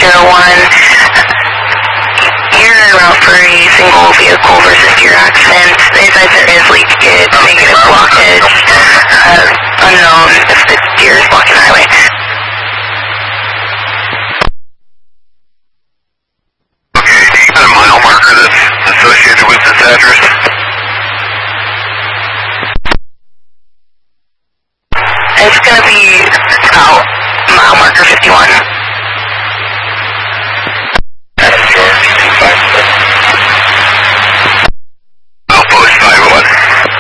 You're en route for a single vehicle versus gear accident. They said there is leakage, negative blockage, unknown if the gear is blocking the highway. Okay, do you got a mile marker that's associated with this address? It's going to be about mile marker 51.